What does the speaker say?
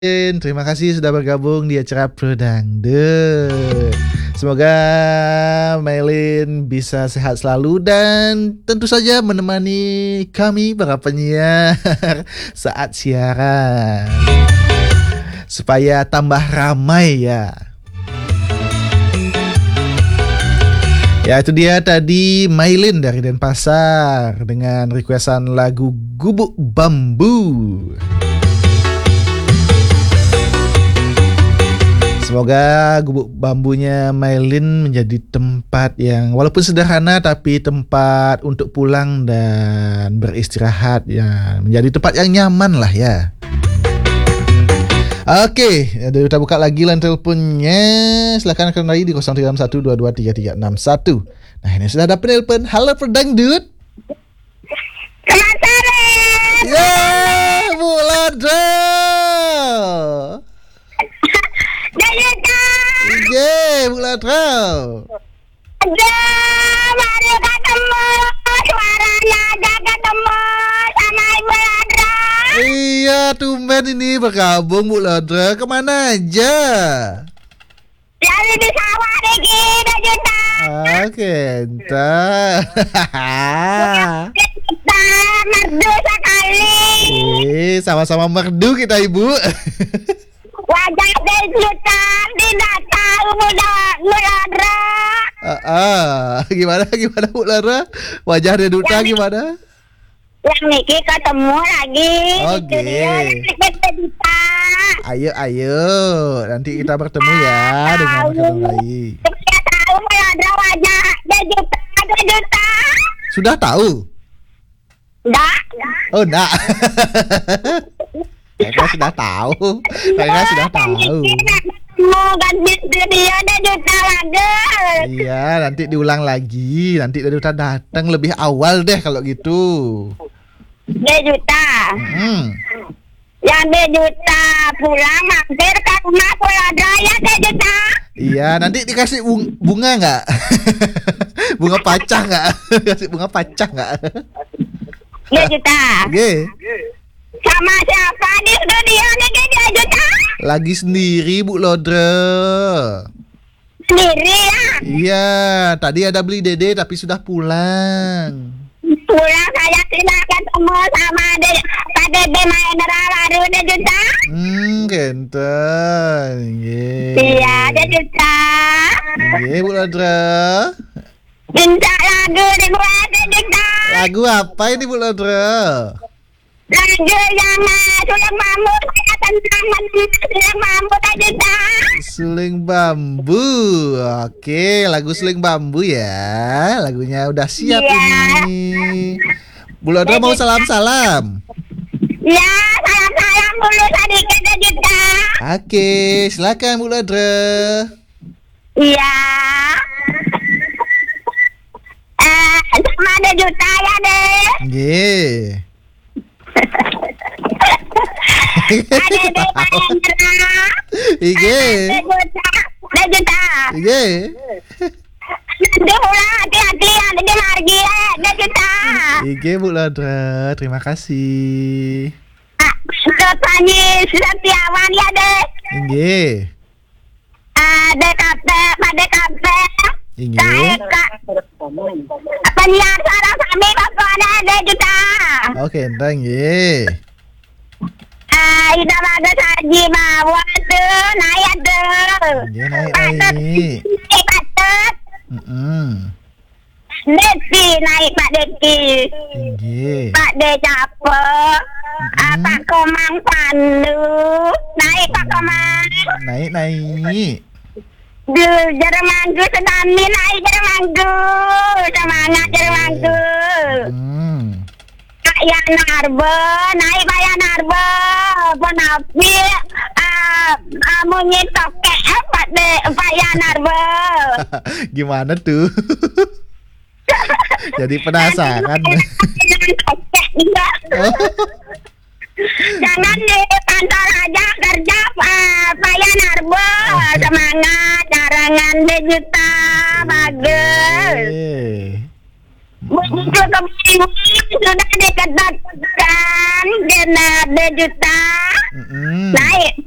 Terima kasih sudah bergabung di acara Pro Dangdut. Semoga Maylin bisa sehat selalu dan tentu saja menemani kami para penyiar saat siaran supaya tambah ramai ya. Ya, itu dia tadi Maylin dari Denpasar dengan requestan lagu Gubuk Bambu. Semoga gubuk bambunya Maylin menjadi tempat yang walaupun sederhana tapi tempat untuk pulang dan beristirahat ya, menjadi tempat yang nyaman lah ya. Oke, kita buka lagi line teleponnya. Silakan kenali di 0312233361. Nah, ini sudah ada penelpon. Halo Perdangdut. Selamat sore. Ya, Bu Ladra. Bu Ladra. Baru ketemu, suaranya aja ketemu sama Ibu Ladra. Iya, tumben ini bergabung Bu Ladra. Kemana aja? Lagi di sawah nih, kita juta. Oke, entar. Kita merdu sekali. Sama-sama merdu kita Ibu. Wajah juta tidak tahu Bu Ladra. Gimana Bu Lara? Wajah Deduta gimana? Yang Niki ketemu lagi. Oke. Ayo. Nanti kita bertemu ya dengan ketemu lagi. Saya tahu Bu Ladra wajah Deduta. Sudah tahu? Enggak. Oh, enggak. Mereka sudah tahu. Mau ganti dia Deduta lagi. Iya, nanti diulang lagi. Nanti Deduta datang lebih awal deh kalau gitu. Deduta. Yang Deduta pulang mampir ke rumah Bu Ladra ya Deduta. Iya, nanti dikasih bunga nggak? Bunga pacah nggak? Kasih bunga pacah nggak? Deduta. Oke. Sama siapa di studio nih Deduta? Lagi sendiri Bu Lodra. Sendiri ya? Iya, tadi ada beli dede tapi sudah pulang. Pulang saya tidak ketemu sama Pak Dede Mahendra baru Deduta. Genten. Iya Deduta. Iya Bu Lodra. Minta lagu di gua Deduta. Lagu apa ini Bu Lodra? Lagu yang suling bambu, saya tentang suling bambu Deduta. Suling bambu. Oke, lagu suling bambu ya. Lagunya udah siap ini. Bu Lodra mau salam-salam. Ya, salam-salam dulu sedikit Deduta. Oke, silakan Bu Lodra. Iya. Sama Deduta ya deh. Nggih. Ada Dede Mahendra. Ige. Deduta. Ige. Nanti pulang hati-hati ada di margi ya Deduta. Ige Bu Lodra, terima kasih. Panji Setiawan ya deh. Ige. DKP, Pak DKP. Ige. Penyiar sarang kami pokoknya Deduta. Oke, entah nggih. Ida bagus haji bawa tuh naik tuh. Nggih, naik. Patut. Deki naik Pak Deki. Nggih. Pak De capek. Pak Komang Pandu. Naik Pak Komang. Naik. Jeremanggu sedami naik Jeremanggu. Semangat Jeremanggu. Pak Yanarbo naik Pak Yanarbo. Penapi munyi tokek Pak Yanarbo. Gimana tuh? Jadi penasaran. Jangan di kantor aja kerja Pak Yanarbo. Semangat carangan Deduta bagus. Muncul kebingungan sudah diketatkan Deduta. Naik